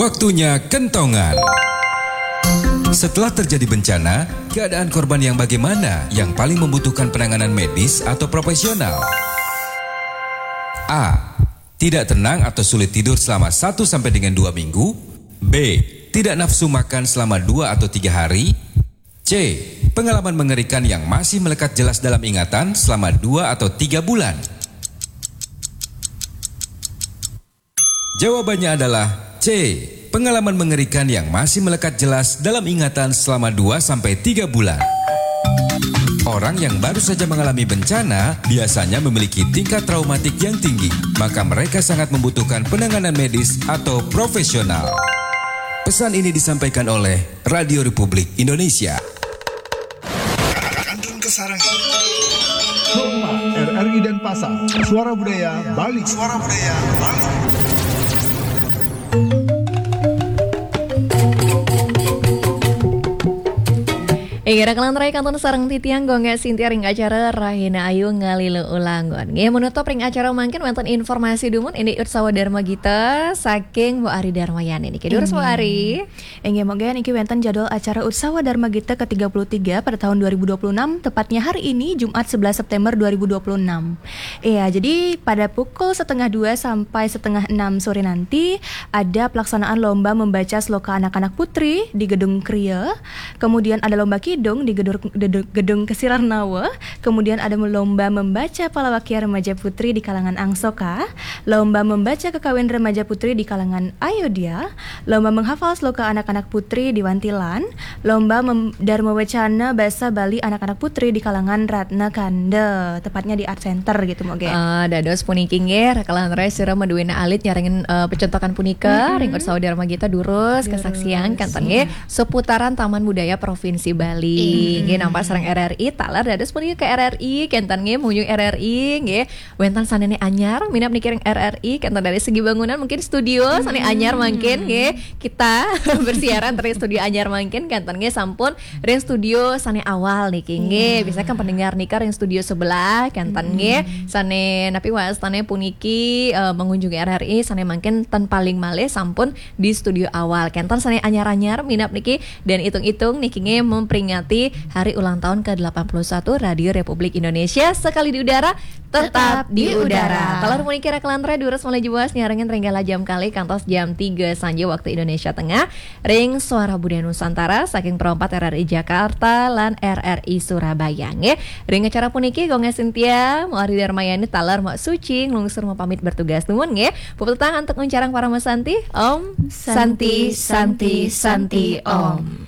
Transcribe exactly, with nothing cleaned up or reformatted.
Waktunya kentongan. Setelah terjadi bencana, keadaan korban yang bagaimana yang paling membutuhkan penanganan medis atau profesional? A. Tidak tenang atau sulit tidur selama satu sampai dengan dua minggu. B. Tidak nafsu makan selama dua atau tiga hari. C. Pengalaman mengerikan yang masih melekat jelas dalam ingatan selama dua atau tiga bulan. Jawabannya adalah C. Pengalaman mengerikan yang masih melekat jelas dalam ingatan selama dua sampai tiga bulan. Orang yang baru saja mengalami bencana biasanya memiliki tingkat traumatik yang tinggi, maka mereka sangat membutuhkan penanganan medis atau profesional. Pesan ini disampaikan oleh Radio Republik Indonesia. Kantun Kesarangan. Hormat R R I Denpasar. Suara Budaya Bali. Suara Budaya Bali. Ingin kelantarai kantun sarang titiang gongga Sintia ring acara Rahina Ayu ngalilu ulangon. Nge menutup ring acara mangkin wonten informasi dumun ini Ursawa Dharma Gita saking Bu Ari Darmayani niki. Durus Bu Ari. Nge moga niki wonten jadwal acara Ursawa Dharma Gita ke tiga puluh tiga pada tahun dua ribu dua puluh enam tepatnya hari ini Jumat sebelas September dua ribu dua puluh enam. Iya, jadi pada pukul setengah dua sampai setengah enam sore nanti ada pelaksanaan lomba membaca sloka anak-anak putri di Gedung Kriya. Kemudian ada lomba kidung di gedung, gedung Kesirarnawa. Kemudian ada lomba membaca Palawakia Remaja Putri di kalangan Angsoka, lomba membaca Kekawin Remaja Putri di kalangan Ayodhya, lomba menghafal sloka anak-anak putri di Wantilan, lomba mem- Dharma Wacana Bahasa Bali anak-anak putri di kalangan Ratna Kanda, tepatnya di Art Center gitu moga. Uh, dados puniki nge rekalan res sira maduwena alit nyaringin uh, pecontokan punika mm-hmm. ring Ursawa Dharma Gita durus kesaksian kanten nge seputaran Taman Budaya Provinsi Bali. Nggih nampak sareng R R I talar dados punika ke R R I kentan nggih munjung R R I nggih wentan sanene anyar minap niki R R I kentan dari segi bangunan mungkin studio hmm. sane anyar mangkin nggih kita bersiaran dari studio anyar mangkin kentan nggih sampun ring studio sane awal niki nggih bisa kan pendengar nika ring studio sebelah kentan nggih hmm. sane napi wastane puniki uh, mengunjungi R R I sane mangkin tan paling malih sampun di studio awal kentan sane anyar-anyar minap niki dan itung-itung niki nggih memperingati hari ulang tahun ke delapan puluh satu Radio Republik Indonesia sekali di udara tetap di udara. Talar muniki kelantre durus mulai jelas nyaringin renggala jam kali kantos jam tiga sanje waktu Indonesia Tengah. Ring Suara Budaya Nusantara saking perempat R R I Jakarta lan R R I Surabaya nggih. Ring acara puniki gongga Sintia, Mo Ari Darmayani talar Mak Suci nglungsur mau pamit bertugas nuwun nggih. Pupetang untuk uncarang para Mas Santi. Om Santi Santi Santi Om.